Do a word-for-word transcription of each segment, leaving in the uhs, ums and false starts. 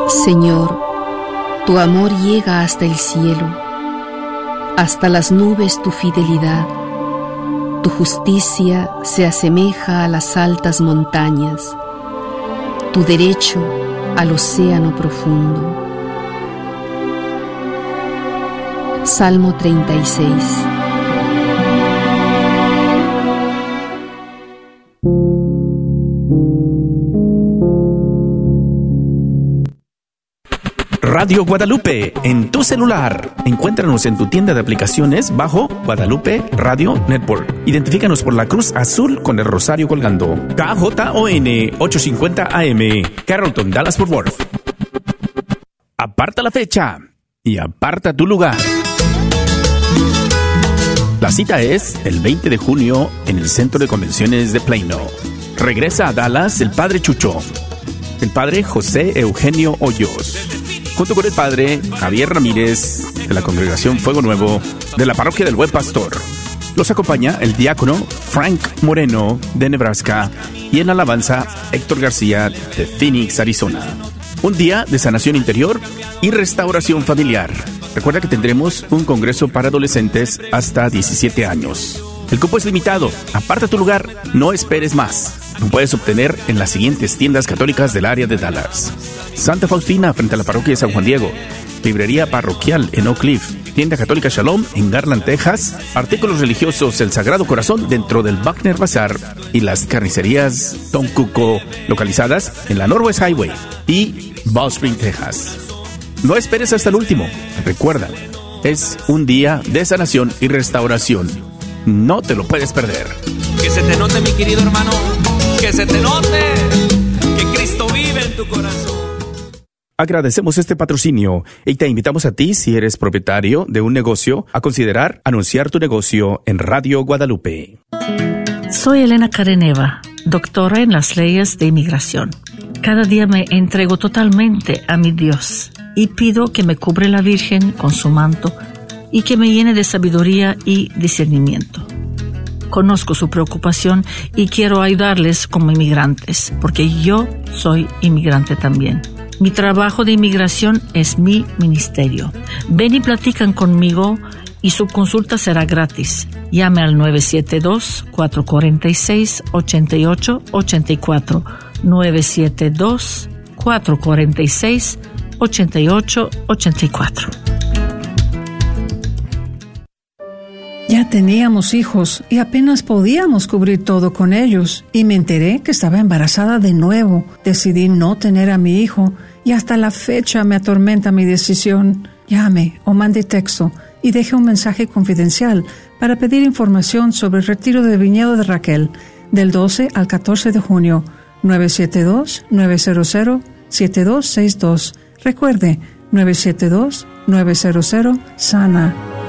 Señor, tu amor llega hasta el cielo, hasta las nubes tu fidelidad. Tu justicia se asemeja a las altas montañas, tu derecho al océano profundo. Salmo treinta y seis. Radio Guadalupe, en tu celular. Encuéntranos en tu tienda de aplicaciones bajo Guadalupe Radio Network. Identifícanos por la cruz azul con el rosario colgando. K J O N ochocientos cincuenta A M, Carrollton, Dallas-Fort Worth. Aparta la fecha y aparta tu lugar. La cita es el veinte de junio en el Centro de Convenciones de Plano. Regresa a Dallas el Padre Chucho, el Padre José Eugenio Hoyos, junto con el Padre Javier Ramírez de la Congregación Fuego Nuevo de la Parroquia del Buen Pastor. Los acompaña el diácono Frank Moreno de Nebraska y en alabanza Héctor García de Phoenix, Arizona. Un día de sanación interior y restauración familiar. Recuerda que tendremos un congreso para adolescentes hasta diecisiete años. El cupo es limitado. Aparta tu lugar. No esperes más. Lo puedes obtener en las siguientes tiendas católicas del área de Dallas: Santa Faustina frente a la parroquia de San Juan Diego, librería parroquial en Oak Cliff, tienda católica Shalom en Garland, Texas, artículos religiosos El Sagrado Corazón dentro del Wagner Bazar y las carnicerías Don Cuco, localizadas en la Northwest Highway y Ball Spring, Texas. No esperes hasta el último. Recuerda, es un día de sanación y restauración. No te lo puedes perder. Que se te note, mi querido hermano, que se te note que Cristo vive en tu corazón. Agradecemos este patrocinio y te invitamos a ti, si eres propietario de un negocio, a considerar anunciar tu negocio en Radio Guadalupe. Soy Elena Careneva, doctora en las leyes de inmigración. Cada día me entrego totalmente a mi Dios y pido que me cubre la Virgen con su manto y que me llene de sabiduría y discernimiento. Conozco su preocupación y quiero ayudarles como inmigrantes, porque yo soy inmigrante también. Mi trabajo de inmigración es mi ministerio. Ven y platican conmigo y su consulta será gratis. Llame al nueve siete dos, cuatro cuatro seis, ocho ocho ocho cuatro. nueve siete dos, cuatro cuatro seis, ocho ocho ocho cuatro. Ya teníamos hijos y apenas podíamos cubrir todo con ellos. Y me enteré que estaba embarazada de nuevo. Decidí no tener a mi hijo y hasta la fecha me atormenta mi decisión. Llame o mande texto y deje un mensaje confidencial para pedir información sobre el retiro de viñedo de Raquel del doce al catorce de junio. nueve siete dos, nueve cero cero, siete dos seis dos. Recuerde, nueve siete dos, nueve cero cero, SANA.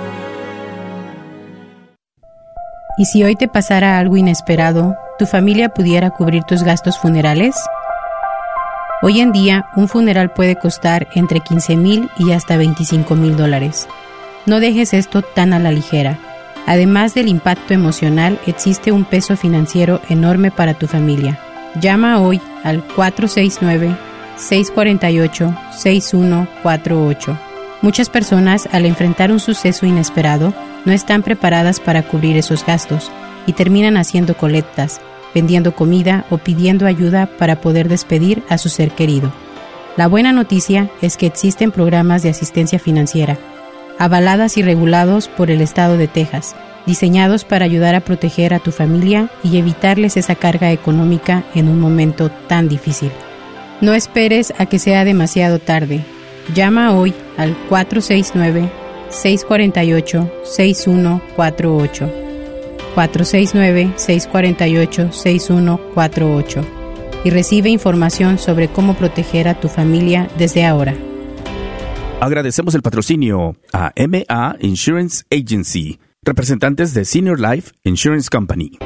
¿Y si hoy te pasara algo inesperado, tu familia pudiera cubrir tus gastos funerales? Hoy en día, un funeral puede costar entre quince mil y hasta veinticinco mil dólares. No dejes esto tan a la ligera. Además del impacto emocional, existe un peso financiero enorme para tu familia. Llama hoy al cuatro seis nueve, seis cuatro ocho, seis uno cuatro ocho. Muchas personas, al enfrentar un suceso inesperado, no están preparadas para cubrir esos gastos y terminan haciendo colectas, vendiendo comida o pidiendo ayuda para poder despedir a su ser querido. La buena noticia es que existen programas de asistencia financiera, avaladas y regulados por el estado de Texas, diseñados para ayudar a proteger a tu familia y evitarles esa carga económica en un momento tan difícil. No esperes a que sea demasiado tarde. Llama hoy al cuatro seis nueve, seis cuatro ocho, seis uno cuatro ocho. cuatro seis nueve, seis cuatro ocho, seis uno cuatro ocho y recibe información sobre cómo proteger a tu familia desde ahora. Agradecemos el patrocinio a M A Insurance Agency, representantes de Senior Life Insurance Company.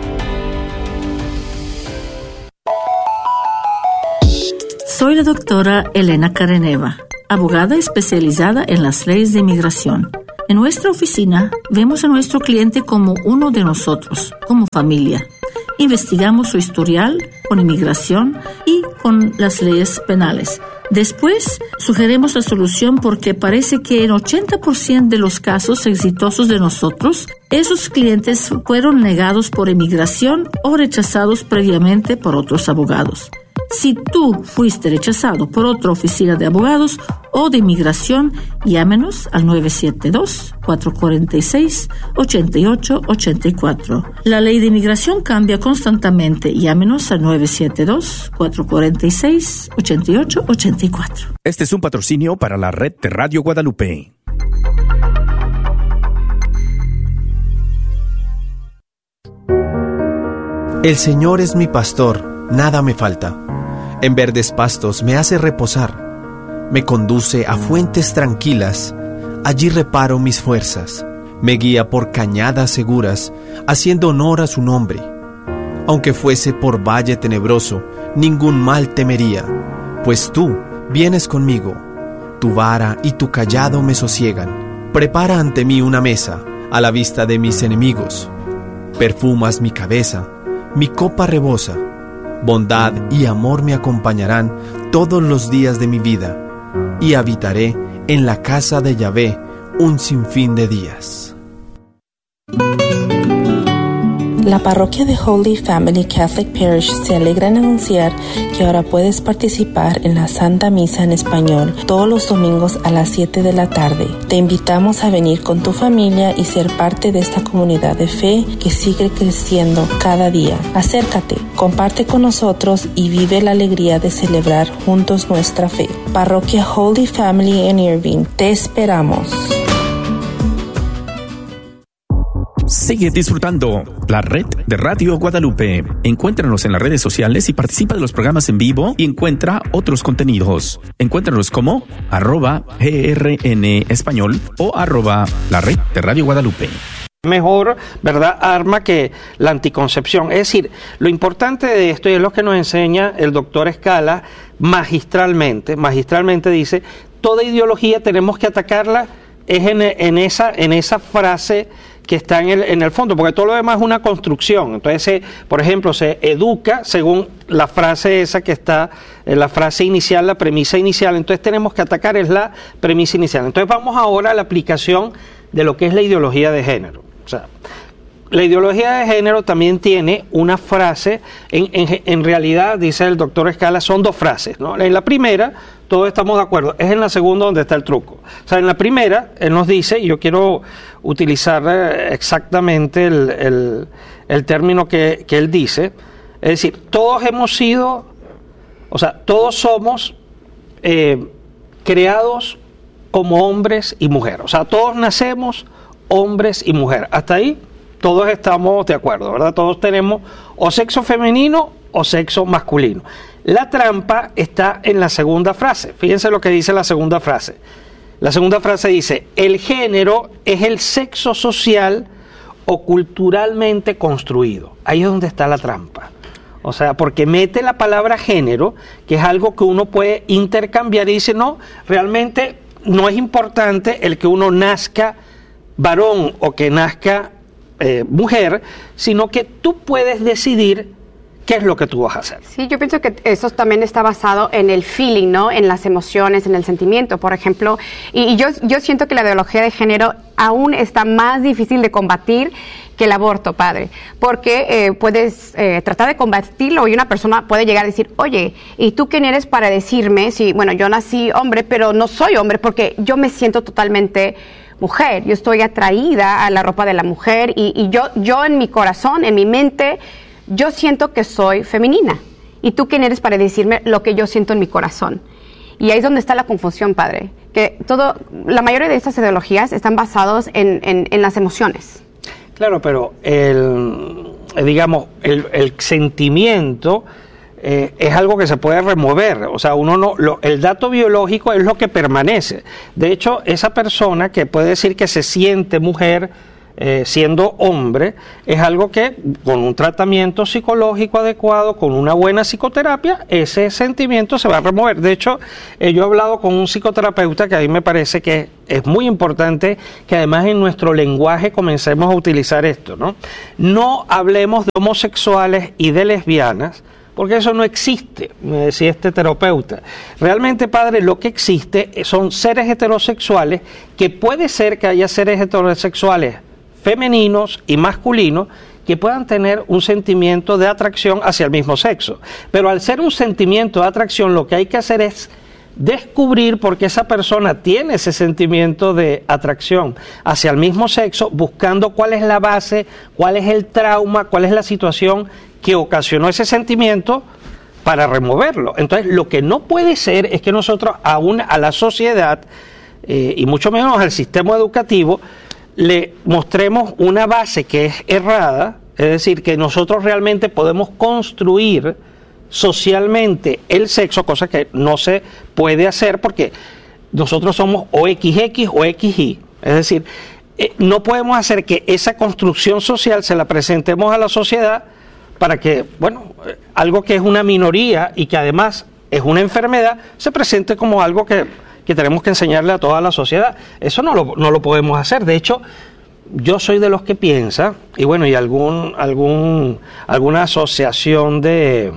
Soy la doctora Elena Careneva, abogada especializada en las leyes de inmigración. En nuestra oficina vemos a nuestro cliente como uno de nosotros, como familia. Investigamos su historial con inmigración y con las leyes penales Después, sugerimos la solución porque parece que en ochenta por ciento de los casos exitosos de nosotros, esos clientes fueron negados por inmigración o rechazados previamente por otros abogados. Si tú fuiste rechazado por otra oficina de abogados o de inmigración, llámenos al nueve siete dos, cuatro cuatro seis, ocho ocho ocho cuatro. La ley de inmigración cambia constantemente. Llámenos al nueve siete dos, cuatro cuatro seis, ocho ocho ocho cuatro. Este es un patrocinio para la red de Radio Guadalupe. El Señor es mi pastor, nada me falta. En verdes pastos me hace reposar, me conduce a fuentes tranquilas, allí reparo mis fuerzas, me guía por cañadas seguras, haciendo honor a su nombre. Aunque fuese por valle tenebroso, ningún mal temería, pues tú vienes conmigo, tu vara y tu cayado me sosiegan. Prepara ante mí una mesa, a la vista de mis enemigos, perfumas mi cabeza, mi copa rebosa. Bondad y amor me acompañarán todos los días de mi vida, y habitaré en la casa de Yahvé un sinfín de días. La parroquia de Holy Family Catholic Parish se alegra en anunciar que ahora puedes participar en la Santa Misa en español todos los domingos a las siete de la tarde. Te invitamos a venir con tu familia y ser parte de esta comunidad de fe que sigue creciendo cada día. Acércate, comparte con nosotros y vive la alegría de celebrar juntos nuestra fe. Parroquia Holy Family en Irving, te esperamos. Sigue disfrutando la red de Radio Guadalupe. Encuéntranos en las redes sociales y participa de los programas en vivo y encuentra otros contenidos. Encuéntranos como arroba grn español o arroba la red de Radio Guadalupe. Mejor, ¿verdad?, arma que la anticoncepción. Es decir, lo importante de esto, y es lo que nos enseña el doctor Escala magistralmente, magistralmente dice, toda ideología tenemos que atacarla es en, en, esa, en esa frase que está en el, en el fondo, porque todo lo demás es una construcción. Entonces, se, por ejemplo, se educa según la frase esa que está, en la frase inicial, la premisa inicial. Entonces tenemos que atacar es la premisa inicial. Entonces vamos ahora a la aplicación de lo que es la ideología de género. O sea, la ideología de género también tiene una frase, en, en, en realidad, dice el doctor Escala, son dos frases, ¿no? En la primera, todos estamos de acuerdo, es en la segunda donde está el truco. O sea, en la primera, él nos dice, y yo quiero utilizar exactamente el, el, el término que, que él dice, es decir, todos hemos sido, o sea, todos somos eh, creados como hombres y mujeres. O sea, todos nacemos hombres y mujeres. Hasta ahí todos estamos de acuerdo, ¿verdad? Todos tenemos o sexo femenino o sexo masculino. La trampa está en la segunda frase. Fíjense lo que dice la segunda frase. La segunda frase dice, el género es el sexo social o culturalmente construido. Ahí es donde está la trampa. O sea, porque mete la palabra género, que es algo que uno puede intercambiar y dice, no, realmente no es importante el que uno nazca varón o que nazca eh, mujer, sino que tú puedes decidir qué es lo que tú vas a hacer. Sí, yo pienso que eso también está basado en el feeling, ¿no? En las emociones, en el sentimiento, por ejemplo. Y, y yo, yo siento que la ideología de género aún está más difícil de combatir que el aborto, padre, porque eh, puedes eh, tratar de combatirlo y una persona puede llegar a decir, oye, ¿y tú quién eres para decirme si, bueno, yo nací hombre, pero no soy hombre porque yo me siento totalmente mujer, yo estoy atraída a la ropa de la mujer y, y yo, yo en mi corazón, en mi mente, yo siento que soy femenina. ¿Y tú quién eres para decirme lo que yo siento en mi corazón? Y ahí es donde está la confusión, padre, que todo, la mayoría de estas ideologías están basados en, en, en las emociones. Claro, pero el, digamos, el, el sentimiento eh, es algo que se puede remover. O sea, uno no, lo, el dato biológico es lo que permanece. De hecho, esa persona que puede decir que se siente mujer eh, siendo hombre, es algo que con un tratamiento psicológico adecuado, con una buena psicoterapia, ese sentimiento se va a remover. De hecho, eh, yo he hablado con un psicoterapeuta que a mí me parece que es muy importante que además en nuestro lenguaje comencemos a utilizar esto, ¿no? No hablemos de homosexuales y de lesbianas, porque eso no existe, me decía este terapeuta. Realmente, padre, lo que existe son seres heterosexuales, que puede ser que haya seres heterosexuales femeninos y masculinos que puedan tener un sentimiento de atracción hacia el mismo sexo. Pero al ser un sentimiento de atracción, lo que hay que hacer es descubrir por qué esa persona tiene ese sentimiento de atracción hacia el mismo sexo, buscando cuál es la base, cuál es el trauma, cuál es la situación que ocasionó ese sentimiento para removerlo. Entonces, lo que no puede ser es que nosotros aún a la sociedad, eh, y mucho menos al sistema educativo, le mostremos una base que es errada, es decir, que nosotros realmente podemos construir socialmente el sexo, cosa que no se puede hacer porque nosotros somos o equis equis o equis y, es decir, eh, no podemos hacer que esa construcción social se la presentemos a la sociedad para que, bueno, eh, algo que es una minoría y que además es una enfermedad, se presente como algo que, que tenemos que enseñarle a toda la sociedad. Eso no lo, no lo podemos hacer. De hecho, yo soy de los que piensa, y bueno, y algún, algún, alguna asociación de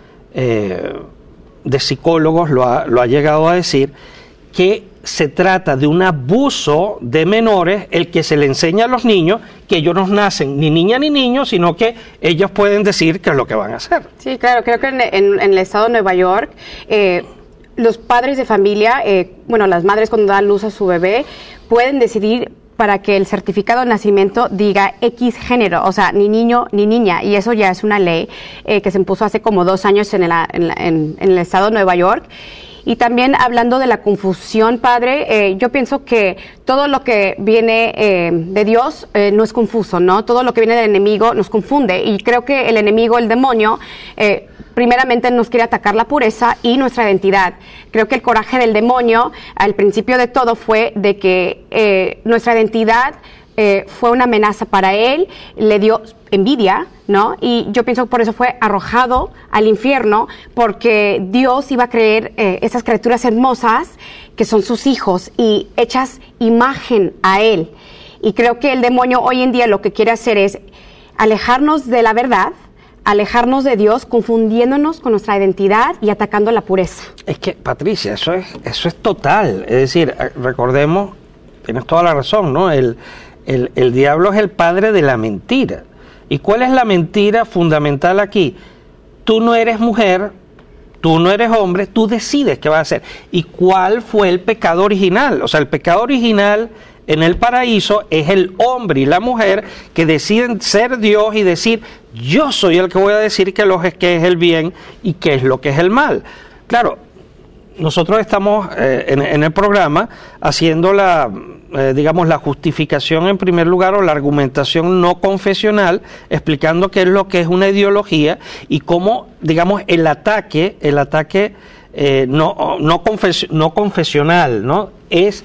Eh, de psicólogos lo ha, lo ha llegado a decir, que se trata de un abuso de menores el que se le enseña a los niños que ellos no nacen ni niña ni niño, sino que ellos pueden decir qué es lo que van a hacer. Sí, claro, creo que en, en, en el estado de Nueva York, eh, los padres de familia, eh, bueno, las madres cuando dan luz a su bebé, pueden decidir para que el certificado de nacimiento diga X género, o sea, ni niño ni niña, y eso ya es una ley eh, que se impuso hace como dos años en el, en, en, en el estado de Nueva York. Y también hablando de la confusión, padre, eh, yo pienso que todo lo que viene eh, de Dios eh, no es confuso, ¿no? Todo lo que viene del enemigo nos confunde, y creo que el enemigo, el demonio, eh, primeramente nos quiere atacar la pureza y nuestra identidad. Creo que el coraje del demonio al principio de todo fue de que eh, nuestra identidad eh, fue una amenaza para él, le dio envidia, ¿no? Y yo pienso que por eso fue arrojado al infierno, porque Dios iba a creer eh, esas criaturas hermosas que son sus hijos y hechas imagen a él. Y creo que el demonio hoy en día lo que quiere hacer es alejarnos de la verdad, alejarnos de Dios, confundiéndonos con nuestra identidad y atacando la pureza. Es que, Patricia, eso es, eso es total. Es decir, recordemos, tienes toda la razón, ¿no? El, el, el diablo es el padre de la mentira. ¿Y cuál es la mentira fundamental aquí? Tú no eres mujer, tú no eres hombre, tú decides qué vas a hacer. ¿Y cuál fue el pecado original? O sea, el pecado original en el paraíso es el hombre y la mujer que deciden ser Dios y decir, yo soy el que voy a decir que lo que es el bien y qué es lo que es el mal. Claro, nosotros estamos eh, en, en el programa haciendo la, eh, digamos, la justificación en primer lugar, o la argumentación no confesional, explicando qué es lo que es una ideología y cómo, digamos, el ataque, el ataque eh, no, no, confes, no confesional, ¿no? Es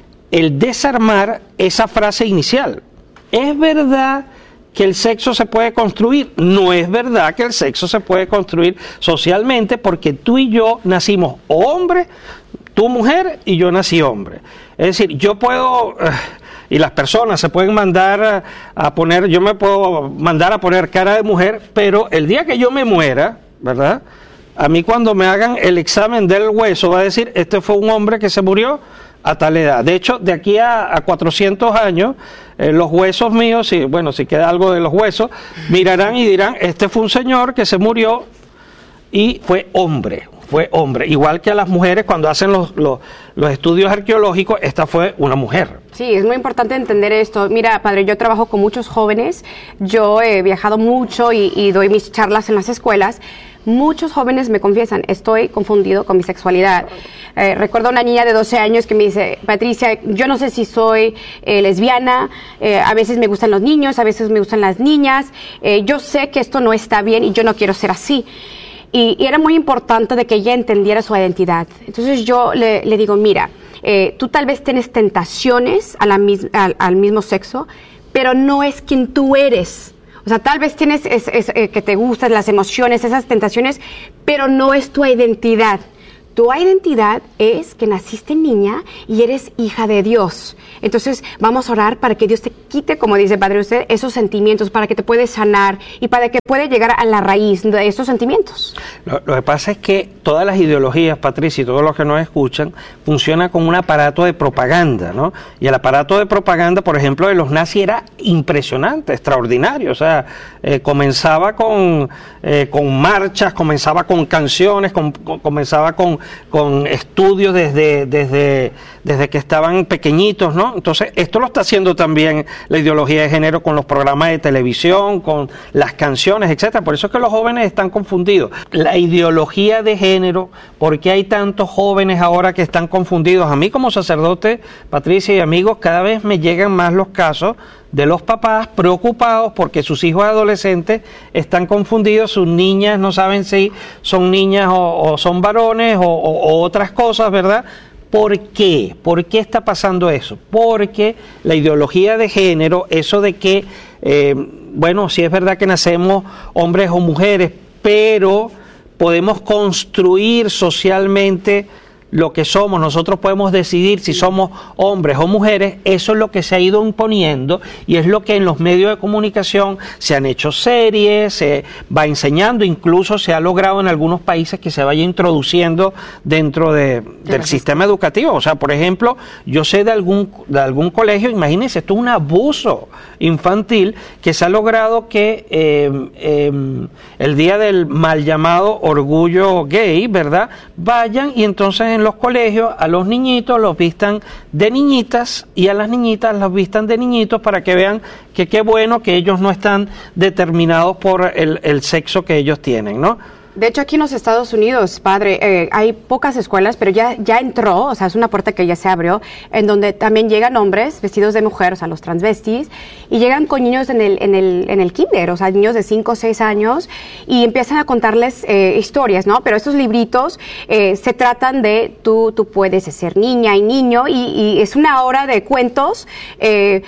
el desarmar esa frase inicial. ¿Es verdad que el sexo se puede construir? No es verdad que el sexo se puede construir socialmente, porque tú y yo nacimos hombre, tú mujer y yo nací hombre. Es decir, yo puedo, y las personas se pueden mandar a, a poner, yo me puedo mandar a poner cara de mujer, pero el día que yo me muera, ¿verdad? A mí cuando me hagan el examen del hueso va a decir, este fue un hombre que se murió a tal edad. De hecho, de aquí a, a cuatrocientos años, eh, los huesos míos, si, bueno, si queda algo de los huesos, mirarán y dirán, este fue un señor que se murió y fue hombre, fue hombre. Igual que a las mujeres cuando hacen los, los, los estudios arqueológicos, esta fue una mujer. Sí, es muy importante entender esto. Mira, padre, yo trabajo con muchos jóvenes, yo he viajado mucho y, y doy mis charlas en las escuelas. Muchos jóvenes me confiesan, estoy confundido con mi sexualidad. Eh, recuerdo una niña de doce años que me dice, Patricia, yo no sé si soy eh, lesbiana, eh, a veces me gustan los niños, a veces me gustan las niñas, eh, yo sé que esto no está bien y yo no quiero ser así. Y, y era muy importante de que ella entendiera su identidad. Entonces yo le, le digo, mira, eh, tú tal vez tienes tentaciones a la mis, al, al mismo sexo, pero no es quien tú eres. O sea, tal vez tienes es, es, eh, que te gustan las emociones, esas tentaciones, pero no es tu identidad. tu identidad es que naciste niña y eres hija de Dios. Entonces vamos a orar para que Dios te quite, como dice Padre usted, esos sentimientos, para que te puedas sanar y para que puedas llegar a la raíz de esos sentimientos. Lo, lo que pasa es que todas las ideologías, Patricia, y todos los que nos escuchan, funcionan con un aparato de propaganda, ¿no? Y el aparato de propaganda, por ejemplo, de los nazis era impresionante, extraordinario. O sea, eh, comenzaba con, eh, con marchas, comenzaba con canciones, con, con, comenzaba con, con estudios desde, desde, desde que estaban pequeñitos, ¿no? Entonces, esto lo está haciendo también la ideología de género con los programas de televisión, con las canciones, etcétera. Por eso es que los jóvenes están confundidos. La ideología de género, ¿por qué hay tantos jóvenes ahora que están confundidos? A mí como sacerdote, Patricia y amigos, cada vez me llegan más los casos de los papás preocupados porque sus hijos adolescentes están confundidos, sus niñas no saben si son niñas o, o son varones o, o, o otras cosas, ¿verdad? ¿Por qué? ¿Por qué está pasando eso? Porque la ideología de género, eso de que, eh, bueno, sí es verdad que nacemos hombres o mujeres, pero podemos construir socialmente lo que somos, nosotros podemos decidir si somos hombres o mujeres, eso es lo que se ha ido imponiendo y es lo que en los medios de comunicación se han hecho series, se va enseñando, incluso se ha logrado en algunos países que se vaya introduciendo dentro de, del sistema educativo. O sea, por ejemplo, yo sé de algún, de algún colegio, imagínense, esto es un abuso infantil que se ha logrado que eh, eh, el día del mal llamado orgullo gay, ¿verdad?, vayan y entonces en los colegios a los niñitos los vistan de niñitas y a las niñitas las vistan de niñitos para que vean que qué bueno que ellos no están determinados por el, el sexo que ellos tienen, ¿no? De hecho, aquí en los Estados Unidos, padre, eh, hay pocas escuelas, pero ya ya entró, o sea, es una puerta que ya se abrió, en donde también llegan hombres vestidos de mujer, o sea, los transvestis, y llegan con niños en el en el en el kinder, o sea, niños de cinco o seis años, y empiezan a contarles eh, historias, ¿no? Pero estos libritos eh, se tratan de tú tú puedes ser niña y niño, y, y es una hora de cuentos, eh,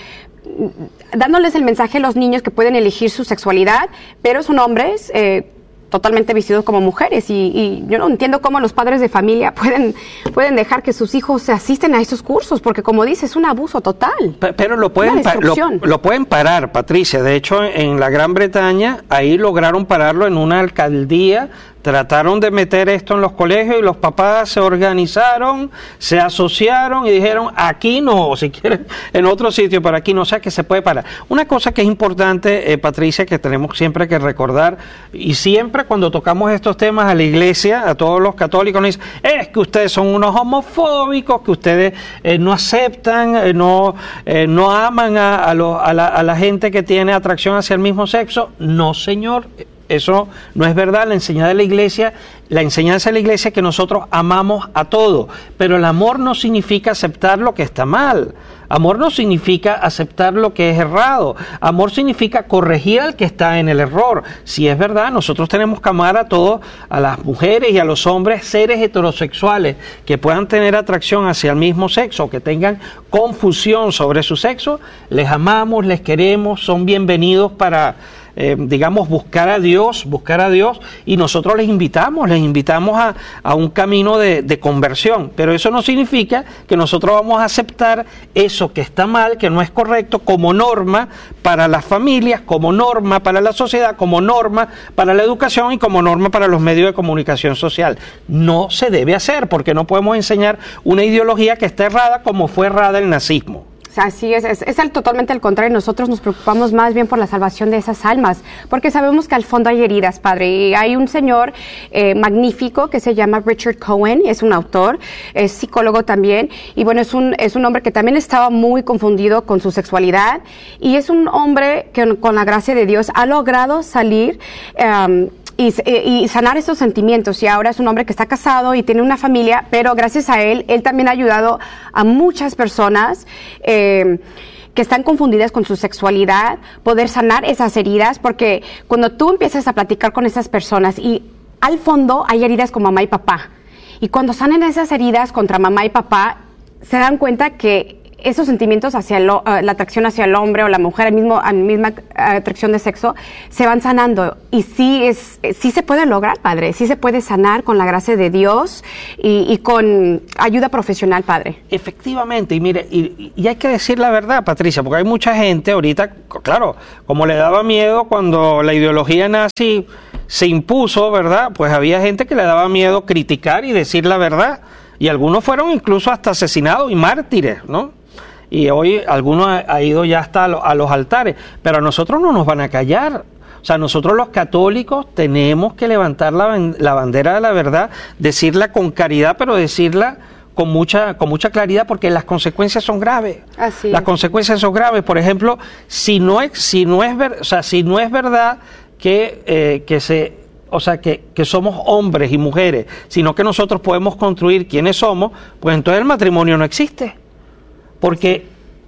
dándoles el mensaje a los niños que pueden elegir su sexualidad, pero son hombres eh, totalmente vestidos como mujeres y, y yo no entiendo cómo los padres de familia pueden pueden dejar que sus hijos se asisten a esos cursos, porque como dice, es un abuso total. Pero lo pueden, pa lo, lo pueden parar, Patricia. De hecho, en la Gran Bretaña, ahí lograron pararlo en una alcaldía. Trataron de meter esto en los colegios y los papás se organizaron, se asociaron y dijeron, aquí no, o si quieren en otro sitio, pero aquí no, o sea que se puede parar. Una cosa que es importante, eh, Patricia, que tenemos siempre que recordar, y siempre cuando tocamos estos temas a la iglesia, a todos los católicos, nos dicen, es que ustedes son unos homofóbicos, que ustedes eh, no aceptan, eh, no, eh, no aman a, a, lo, a, la, a la gente que tiene atracción hacia el mismo sexo. No, señor. Eso no es verdad. La enseñanza de la iglesia, la enseñanza de la iglesia es que nosotros amamos a todo, pero el amor no significa aceptar lo que está mal. Amor no significa aceptar lo que es errado. Amor significa corregir al que está en el error. Si es verdad, nosotros tenemos que amar a todos, a las mujeres y a los hombres, seres heterosexuales que puedan tener atracción hacia el mismo sexo, que tengan confusión sobre su sexo. Les amamos, les queremos, son bienvenidos para... Eh, digamos, buscar a Dios, buscar a Dios, y nosotros les invitamos, les invitamos a, a un camino de, de conversión, pero eso no significa que nosotros vamos a aceptar eso que está mal, que no es correcto, como norma para las familias, como norma para la sociedad, como norma para la educación y como norma para los medios de comunicación social. No se debe hacer, porque no podemos enseñar una ideología que está errada como fue errada el nazismo. Así es, es, es el, totalmente al contrario. Nosotros nos preocupamos más bien por la salvación de esas almas, porque sabemos que al fondo hay heridas, padre. Y hay un señor eh, magnífico que se llama Richard Cohen, es un autor, es psicólogo también, y bueno, es un, es un hombre que también estaba muy confundido con su sexualidad, y es un hombre que con la gracia de Dios ha logrado salir um, Y, y sanar esos sentimientos, y ahora es un hombre que está casado y tiene una familia, pero gracias a él, él también ha ayudado a muchas personas eh, que están confundidas con su sexualidad, poder sanar esas heridas, porque cuando tú empiezas a platicar con esas personas y al fondo hay heridas con mamá y papá, y cuando sanen esas heridas contra mamá y papá, se dan cuenta que esos sentimientos hacia el, uh, la atracción hacia el hombre o la mujer, el mismo, la misma uh, atracción de sexo, se van sanando. Y sí, es, sí se puede lograr, padre, sí se puede sanar con la gracia de Dios y, y con ayuda profesional, padre. Efectivamente, y mire, y, y hay que decir la verdad, Patricia, porque hay mucha gente ahorita, claro, como le daba miedo cuando la ideología nazi se impuso, ¿verdad? Pues había gente que le daba miedo criticar y decir la verdad, y algunos fueron incluso hasta asesinados y mártires, ¿no? Y hoy algunos ha, ha ido ya hasta a, lo, a los altares, pero a nosotros no nos van a callar. O sea, nosotros los católicos tenemos que levantar la, la bandera de la verdad, decirla con caridad, pero decirla con mucha con mucha claridad, porque las consecuencias son graves. Así las es. consecuencias son graves. Por ejemplo, si no es si no es ver, o sea, si no es verdad que eh, que se o sea, que, que somos hombres y mujeres, sino que nosotros podemos construir quiénes somos, pues entonces el matrimonio no existe. Porque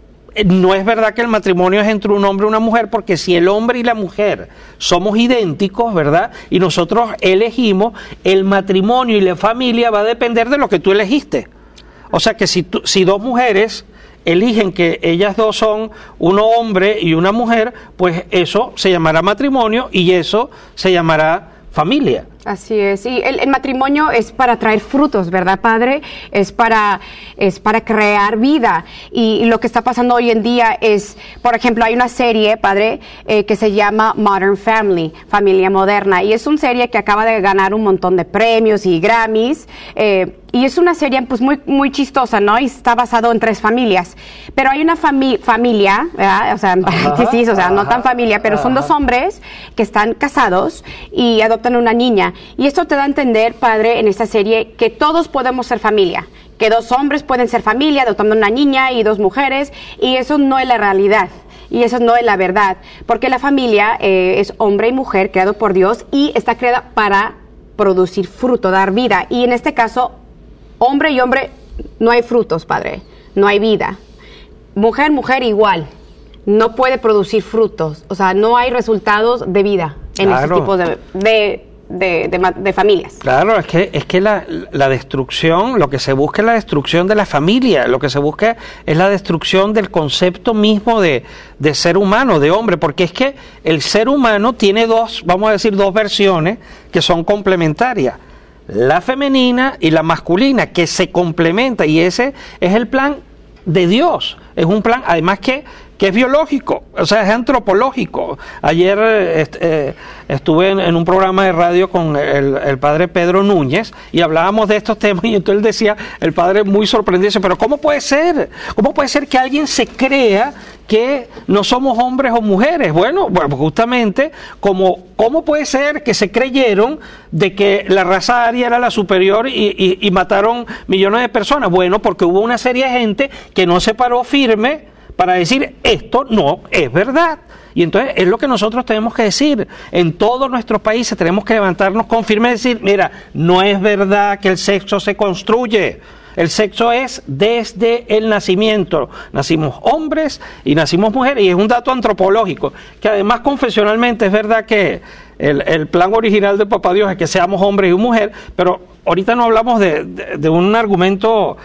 no es verdad que el matrimonio es entre un hombre y una mujer, porque si el hombre y la mujer somos idénticos, ¿verdad? Y nosotros elegimos, el matrimonio y la familia va a depender de lo que tú elegiste. O sea que si, tú, si dos mujeres eligen que ellas dos son un hombre y una mujer, pues eso se llamará matrimonio y eso se llamará familia. Así es, y el, el matrimonio es para traer frutos, ¿verdad, padre? Es para, es para crear vida, y, y lo que está pasando hoy en día es, por ejemplo, hay una serie, padre, eh, que se llama Modern Family, Familia Moderna, y es una serie que acaba de ganar un montón de premios y Grammys, eh, y es una serie pues muy muy chistosa, ¿no? Y está basado en tres familias, pero hay una fami familia, ¿verdad? O sea, ajá, sí, o sea, no tan familia, pero ajá, son dos hombres que están casados y adoptan una niña. Y esto te da a entender, padre, en esta serie, que todos podemos ser familia, que dos hombres pueden ser familia, adoptando una niña y dos mujeres, y eso no es la realidad, y eso no es la verdad, porque la familia eh, es hombre y mujer creado por Dios y está creada para producir fruto, dar vida, y en este caso, hombre y hombre, no hay frutos, padre, no hay vida. Mujer, mujer igual, no puede producir frutos, o sea, no hay resultados de vida en claro, este tipo de... de De, de, de familias. Claro, es que es que la, la destrucción, lo que se busca es la destrucción de la familia, lo que se busca es la destrucción del concepto mismo de, de ser humano, de hombre, porque es que el ser humano tiene dos, vamos a decir, dos versiones que son complementarias, la femenina y la masculina, que se complementan, y ese es el plan de Dios, es un plan, además que que es biológico, o sea, es antropológico. Ayer eh, eh, estuve en, en un programa de radio con el, el padre Pedro Núñez y hablábamos de estos temas, y entonces él decía, el padre muy sorprendido, dice, pero ¿cómo puede ser? ¿Cómo puede ser que alguien se crea que no somos hombres o mujeres? Bueno, bueno, justamente, como ¿cómo puede ser que se creyeron de que la raza aria era la superior y, y, y mataron millones de personas? Bueno, porque hubo una serie de gente que no se paró firme para decir, esto no es verdad. Y entonces es lo que nosotros tenemos que decir. En todos nuestros países tenemos que levantarnos con firmeza y decir, mira, no es verdad que el sexo se construye. El sexo es desde el nacimiento. Nacimos hombres y nacimos mujeres, y es un dato antropológico, que además confesionalmente es verdad que el, el plan original de Papá Dios es que seamos hombres y mujer, pero ahorita no hablamos de, de, de un argumento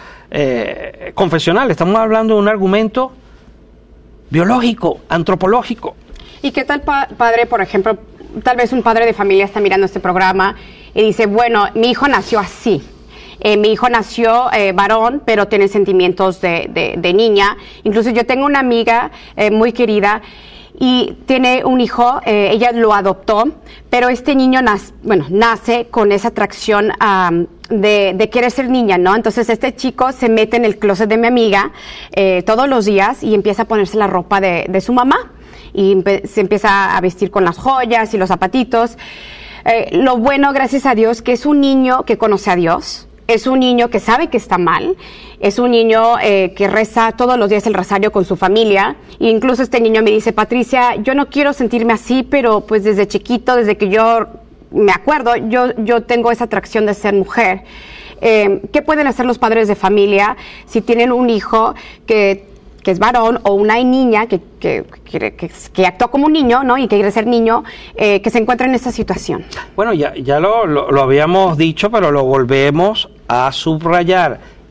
eh, confesional, estamos hablando de un argumento biológico, antropológico. ¿Y qué tal, pa padre, por ejemplo, tal vez un padre de familia está mirando este programa y dice, bueno, mi hijo nació así, eh, mi hijo nació eh, varón, pero tiene sentimientos de, de, de niña. Incluso yo tengo una amiga eh, muy querida y tiene un hijo, eh, ella lo adoptó, pero este niño nace, bueno, nace con esa atracción um, de, de querer ser niña, ¿no? Entonces este chico se mete en el closet de mi amiga eh, todos los días y empieza a ponerse la ropa de, de su mamá, y empe se empieza a vestir con las joyas y los zapatitos. Eh, lo bueno, gracias a Dios, que es un niño que conoce a Dios, es un niño que sabe que está mal, es un niño eh, que reza todos los días el rosario con su familia, e incluso este niño me dice, Patricia, yo no quiero sentirme así, pero pues desde chiquito, desde que yo me acuerdo, yo, yo tengo esa atracción de ser mujer. Eh, ¿Qué pueden hacer los padres de familia si tienen un hijo que, que es varón, o una niña que, que, que, que, que actúa como un niño, ¿no? Y que quiere ser niño, eh, que se encuentra en esta situación? Bueno, ya, ya lo, lo, lo habíamos dicho, pero lo volvemos a subrayar.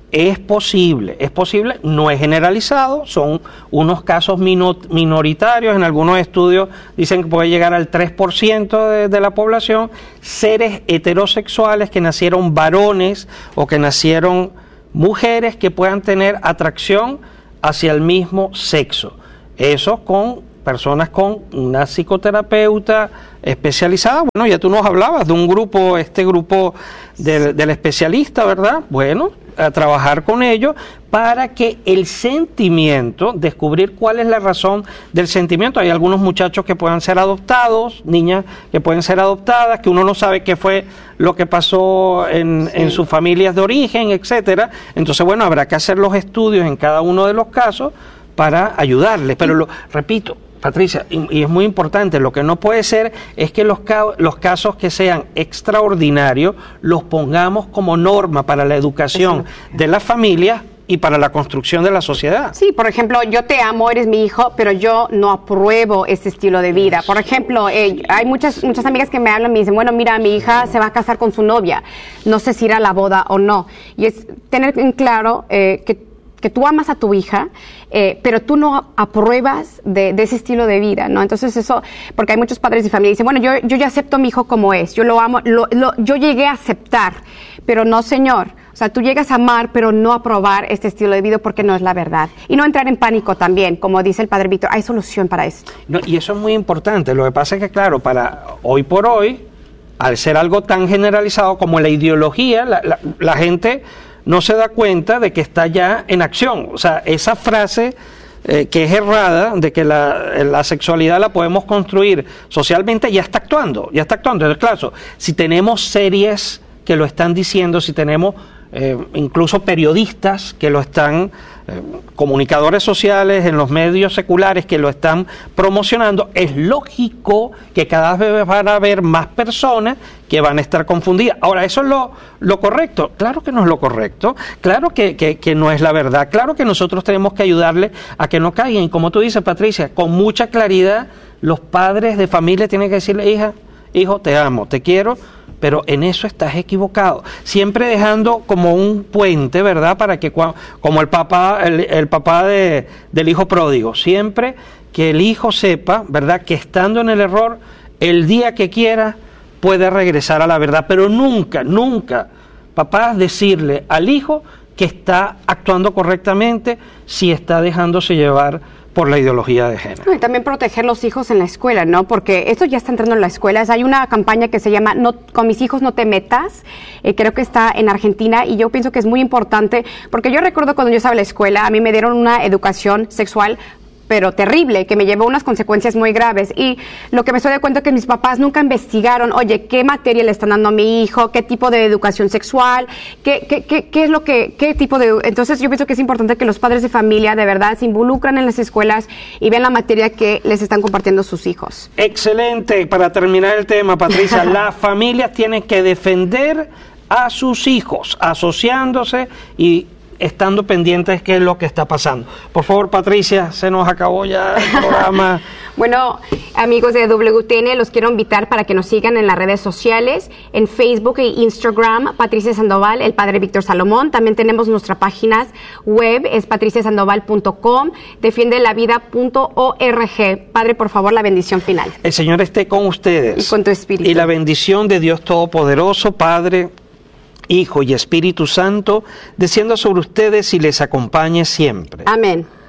Es posible, es posible, no es generalizado, son unos casos mino, minoritarios, en algunos estudios dicen que puede llegar al tres por ciento de, de la población, seres heterosexuales que nacieron varones o que nacieron mujeres que puedan tener atracción hacia el mismo sexo. Eso con personas con una psicoterapeuta especializada. Bueno, ya tú nos hablabas de un grupo, este grupo del, del especialista, ¿verdad? Bueno, a trabajar con ellos para que el sentimiento, descubrir cuál es la razón del sentimiento. Hay algunos muchachos que puedan ser adoptados, niñas que pueden ser adoptadas, que uno no sabe qué fue lo que pasó en, sí. en sus familias de origen, etcétera. Entonces, bueno, habrá que hacer los estudios en cada uno de los casos para ayudarles. Pero lo repito, Patricia, y, y es muy importante, lo que no puede ser es que los, ca los casos que sean extraordinarios los pongamos como norma para la educación sí. de las familias y para la construcción de la sociedad. Sí, por ejemplo, yo te amo, eres mi hijo, pero yo no apruebo este estilo de vida. Por ejemplo, eh, hay muchas muchas amigas que me hablan y me dicen, bueno, mira, mi hija se va a casar con su novia, no sé si irá a la boda o no. Y es tener en claro eh, que que tú amas a tu hija, eh, pero tú no apruebas de, de ese estilo de vida, ¿no? Entonces eso, porque hay muchos padres y familias que dicen, bueno, yo, yo ya acepto a mi hijo como es, yo lo amo, lo, lo, yo llegué a aceptar, pero no, señor. O sea, tú llegas a amar, pero no aprobar este estilo de vida porque no es la verdad. Y no entrar en pánico también, como dice el padre Víctor, hay solución para esto. No, y eso es muy importante, lo que pasa es que, claro, para hoy por hoy, al ser algo tan generalizado como la ideología, la, la, la gente no se da cuenta de que está ya en acción. O sea, esa frase eh, que es errada, de que la, la sexualidad la podemos construir socialmente, ya está actuando, ya está actuando. Entonces, claro, si tenemos series que lo están diciendo, si tenemos eh, incluso periodistas que lo están, eh, comunicadores sociales en los medios seculares que lo están promocionando, es lógico que cada vez van a haber más personas que van a estar confundidas. Ahora, ¿eso es lo, lo correcto? Claro que no es lo correcto, claro que, que, que no es la verdad, claro que nosotros tenemos que ayudarle a que no caigan. Y como tú dices, Patricia, con mucha claridad, los padres de familia tienen que decirle, hija, hijo, te amo, te quiero, pero en eso estás equivocado. Siempre dejando como un puente, ¿verdad? Para que, como el papá, el, el papá de, del hijo pródigo, siempre que el hijo sepa, ¿verdad? Que estando en el error, el día que quiera, puede regresar a la verdad, pero nunca, nunca, papá, decirle al hijo que está actuando correctamente si está dejándose llevar por la ideología de género. Y también proteger los hijos en la escuela, ¿no? Porque esto ya está entrando en las escuelas. Hay una campaña que se llama no, Con mis hijos no te metas, eh, creo que está en Argentina, y yo pienso que es muy importante, porque yo recuerdo cuando yo estaba en la escuela, a mí me dieron una educación sexual pero terrible, que me llevó a unas consecuencias muy graves. Y lo que me estoy de cuenta es que mis papás nunca investigaron, oye, ¿qué materia le están dando a mi hijo? ¿Qué tipo de educación sexual? ¿Qué, qué, qué, qué es lo que, qué tipo de...? Entonces yo pienso que es importante que los padres de familia de verdad se involucran en las escuelas y vean la materia que les están compartiendo sus hijos. Excelente. Para terminar el tema, Patricia, las familias tienen que defender a sus hijos, asociándose y estando pendientes de qué es lo que está pasando. Por favor, Patricia, se nos acabó ya el programa. Bueno, amigos de W T N, los quiero invitar para que nos sigan en las redes sociales, en Facebook e Instagram, Patricia Sandoval, el padre Víctor Salomón. También tenemos nuestras páginas web, es patricia sandoval punto com, defiende la vida punto org. Padre, por favor, la bendición final. El Señor esté con ustedes. Y con tu espíritu. Y la bendición de Dios Todopoderoso, Padre, Hijo y Espíritu Santo, descienda sobre ustedes y les acompañe siempre. Amén.